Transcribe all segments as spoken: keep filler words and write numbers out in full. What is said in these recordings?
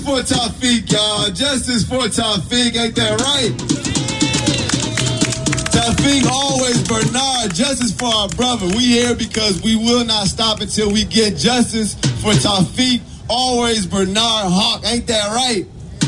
For Taufiq, y'all. Justice for Taufiq. Ain't that right? Taufiq, always Bernard. Justice for our brother. We here because we will not stop until we get justice for Taufiq. Always Bernard Hawk. Ain't that right?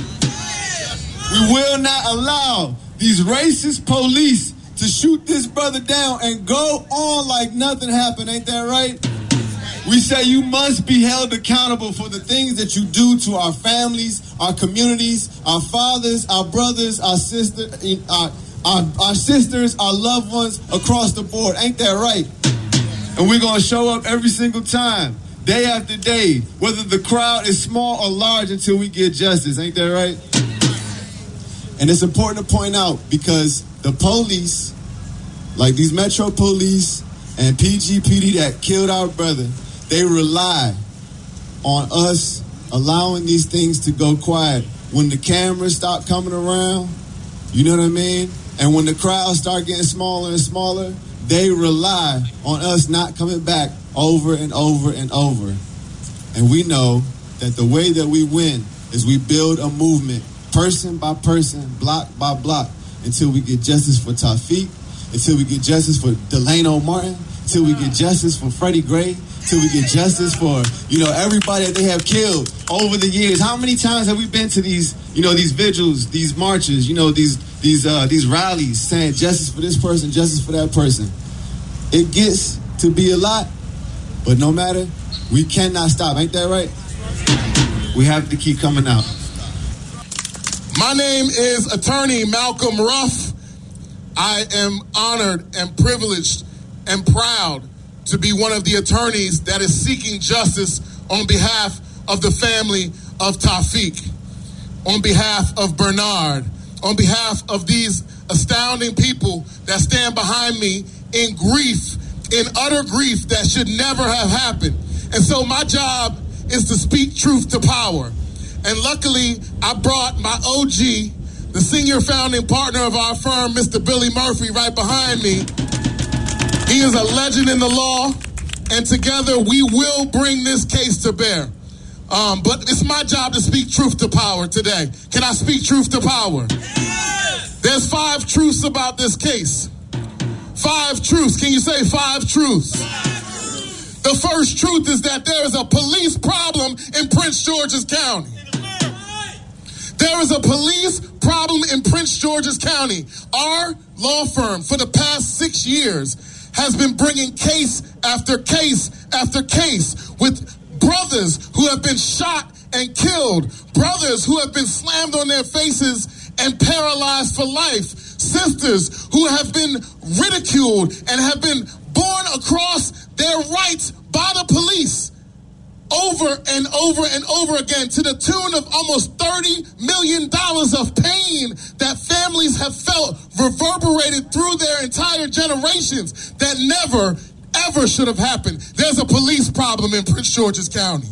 We will not allow these racist police to shoot this brother down and go on like nothing happened. Ain't that right? We say you must be held accountable for the things that you do to our families, our communities, our fathers, our brothers, our sisters, our, our, our sisters, our loved ones across the board. Ain't that right? And we're going to show up every single time, day after day, whether the crowd is small or large, until we get justice. Ain't that right? And it's important to point out, because the police, like these Metro Police and P G P D that killed our brother, they rely on us allowing these things to go quiet. When the cameras stop coming around, you know what I mean? And when the crowds start getting smaller and smaller, they rely on us not coming back over and over and over. And we know that the way that we win is we build a movement, person by person, block by block, until we get justice for Taufiq, until we get justice for Delano Martin, until we get justice for Freddie Gray, till we get justice for, you know, everybody that they have killed over the years. How many times have we been to these, you know, these vigils, these marches, you know, these these uh, these rallies saying justice for this person, justice for that person? It gets to be a lot, but no matter, we cannot stop. Ain't that right? We have to keep coming out. My name is Attorney Malcolm Ruff. I am honored and privileged and proud to be one of the attorneys that is seeking justice on behalf of the family of Taufiq, on behalf of Bernard, on behalf of these astounding people that stand behind me in grief, in utter grief that should never have happened. And so my job is to speak truth to power. And luckily, I brought my O G, the senior founding partner of our firm, Mister Billy Murphy, right behind me. He is a legend in the law, and together we will bring this case to bear. Um, but it's my job to speak truth to power today. Can I speak truth to power? Yes. There's five truths about this case. Five truths. Can you say five truths? Yes. The first truth is that there is a police problem in Prince George's County. There is a police problem in Prince George's County. Our law firm, for the past six years, has been bringing case after case after case with brothers who have been shot and killed, brothers who have been slammed on their faces and paralyzed for life, sisters who have been ridiculed and have been borne across their rights by the police over and over and over again, to the tune of almost thirty million dollars of pain that families have felt reverberated through their entire generations that never, ever should have happened. There's a police problem in Prince George's County.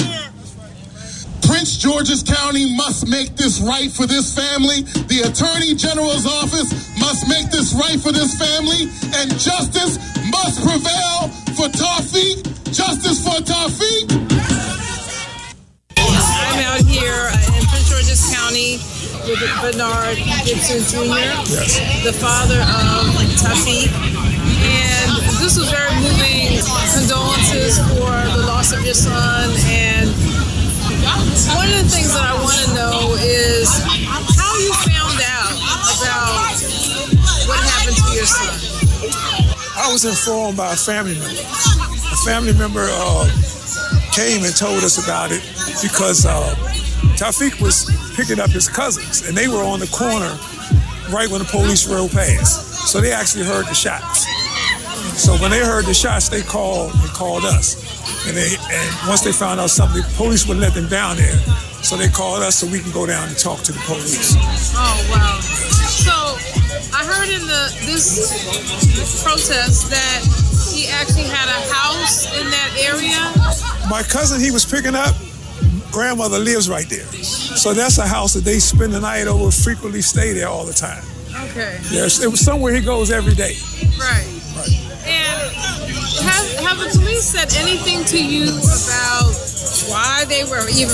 Prince George's County must make this right for this family. The Attorney General's office must make this right for this family. And justice must prevail for Taufiq. Justice for Taufiq. I'm out here in Prince George's County with Bernard Gibson Junior, yes, the father of Taufiq. And this was very moving. Condolences for the loss of your son. And one of the things that I want to know is how you found out about what happened to your son. I was informed by a family member. A family member uh, came and told us about it because uh, Taufiq was picking up his cousins, and they were on the corner right when the police rode past. So they actually heard the shots. So when they heard the shots, they called and called us. And, they, and once they found out something, the police wouldn't let them down there. So they called us so we can go down and talk to the police. Oh, wow. So I heard in the this protest that he actually had a house in that area. My cousin he was picking up, grandmother lives right there. So that's a house that they spend the night over, frequently stay there all the time. Okay. Yes, it was somewhere he goes every day. Right. Right. And have, have the police said anything to you about why they were even